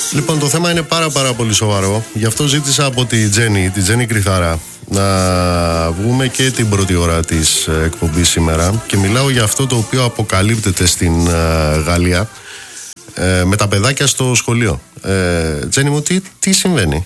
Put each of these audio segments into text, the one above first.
Λοιπόν, το θέμα είναι πάρα πολύ σοβαρό. Γι' αυτό ζήτησα από τη Τζέννη Κρυθάρα, να βγούμε και την πρώτη ώρα της εκπομπής σήμερα. Και μιλάω για αυτό το οποίο αποκαλύπτεται στην Γαλλία με τα παιδάκια στο σχολείο. Τζέννη μου, τι συμβαίνει?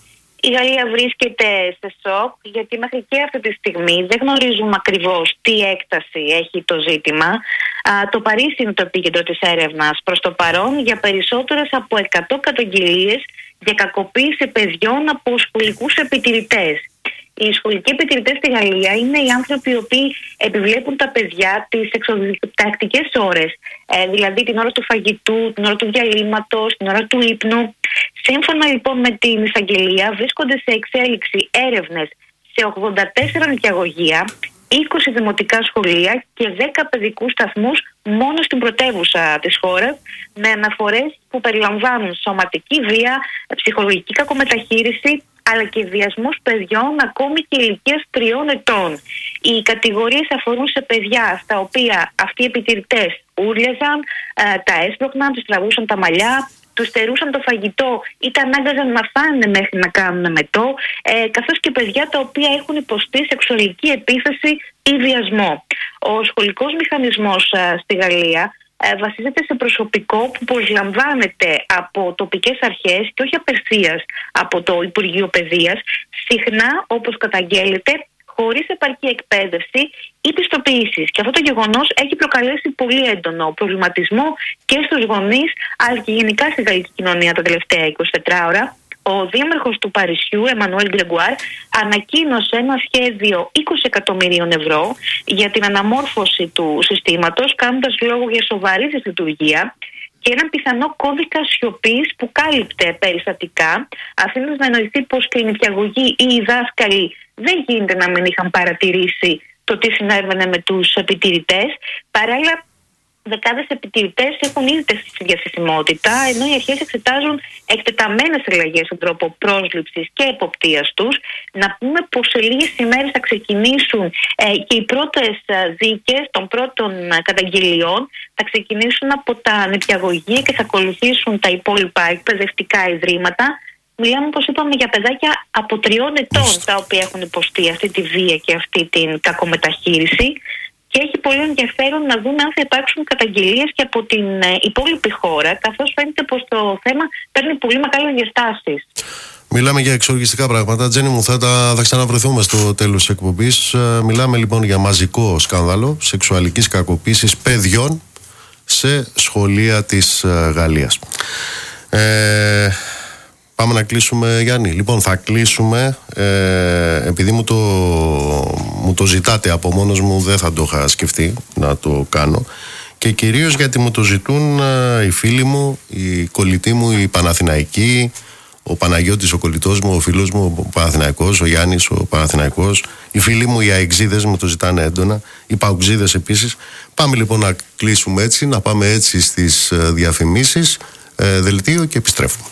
Η Γαλλία βρίσκεται σε σοκ, γιατί μέχρι και αυτή τη στιγμή δεν γνωρίζουμε ακριβώς τι έκταση έχει το ζήτημα. Το Παρίσι είναι το επίκεντρο της έρευνας προς το παρόν για περισσότερες από 100 καταγγελίες για κακοποίηση παιδιών από σχολικούς επιτηρητές. Οι σχολικοί επιτηρητές στη Γαλλία είναι οι άνθρωποι οι οποίοι επιβλέπουν τα παιδιά τις εξοδιτακτικές ώρες, δηλαδή την ώρα του φαγητού, την ώρα του διαλύματος, την ώρα του ύπνου. Σύμφωνα λοιπόν με την εισαγγελία, βρίσκονται σε εξέλιξη έρευνες σε 84 νηπιαγωγεία, 20 δημοτικά σχολεία και 10 παιδικούς σταθμούς μόνο στην πρωτεύουσα της χώρας, με αναφορές που περιλαμβάνουν σωματική βία, ψυχολογική κακομεταχείριση, αλλά και βιασμούς παιδιών ακόμη και ηλικίας 3 ετών. Οι κατηγορίες αφορούν σε παιδιά στα οποία αυτοί οι επιτηρητές ούρλιαζαν, τα έσπρωχναν, τους τραβούσαν τα μαλλιά, τους στερούσαν το φαγητό ή τα ανάγκαζαν να φάνε μέχρι να κάνουν μετό, καθώς και παιδιά τα οποία έχουν υποστεί σεξουαλική επίθεση ή βιασμό. Ο σχολικός μηχανισμός στη Γαλλία βασίζεται σε προσωπικό που προσλαμβάνεται από τοπικές αρχές και όχι απευθείας από το Υπουργείο Παιδείας, συχνά, όπως καταγγέλλεται, χωρίς επαρκή εκπαίδευση ή πιστοποιήσεις. Και αυτό το γεγονός έχει προκαλέσει πολύ έντονο προβληματισμό και στους γονείς, αλλά και γενικά στη γαλλική κοινωνία τα τελευταία 24 ώρα. Ο δήμαρχος του Παρισιού, Εμμανουέλ Γκρεγκουάρ, ανακοίνωσε ένα σχέδιο 20 εκατομμυρίων ευρώ για την αναμόρφωση του συστήματος, κάνοντας λόγο για σοβαρή δυσλειτουργία και έναν πιθανό κώδικα σιωπής που κάλυπτε περιστατικά, αφήνοντας να εννοηθεί πως και οι νηπιαγωγοί ή οι δάσκαλοι δεν γίνεται να μην είχαν παρατηρήσει το τι συνέβαινε με τους επιτηρητές. Παράλληλα, δεκάδες επιτηρητές έχουν ήδη τεθεί στη διαθεσιμότητα, ενώ οι αρχές εξετάζουν εκτεταμένες αλλαγές στον τρόπο πρόσληψης και εποπτείας τους. Να πούμε πως σε λίγες ημέρες θα ξεκινήσουν και οι πρώτες δίκες των πρώτων καταγγελιών. Θα ξεκινήσουν από τα νηπιαγωγεία και θα ακολουθήσουν τα υπόλοιπα εκπαιδευτικά ιδρύματα. Μιλάμε, όπως είπαμε, για παιδάκια από 3 ετών τα οποία έχουν υποστεί αυτή τη βία και αυτή την κακομεταχείριση. Και έχει πολύ ενδιαφέρον να δούμε αν θα υπάρξουν καταγγελίες και από την υπόλοιπη χώρα, καθώς φαίνεται πως το θέμα παίρνει πολύ μεγάλες διαστάσεις. Μιλάμε για εξοργιστικά πράγματα. Τζέννη μου, θα ξαναβρεθούμε στο τέλος της εκπομπής. Μιλάμε λοιπόν για μαζικό σκάνδαλο σεξουαλικής κακοποίησης παιδιών σε σχολεία της Γαλλίας. Πάμε να κλείσουμε, Γιάννη. Λοιπόν, θα κλείσουμε, επειδή μου το ζητάτε από μόνος μου, δεν θα το είχα σκεφτεί να το κάνω, και κυρίως γιατί μου το ζητούν οι φίλοι μου, οι κολλητοί μου, οι Παναθηναϊκοί, ο Παναγιώτης ο κολλητός μου, ο φίλος μου ο Παναθηναϊκός, ο Γιάννης ο Παναθηναϊκός, οι φίλοι μου οι αεξίδες μου το ζητάνε έντονα, οι παουξίδες επίσης. Πάμε λοιπόν να κλείσουμε έτσι, να πάμε έτσι στις διαφημίσεις, δελτίο, και επιστρέφουμε.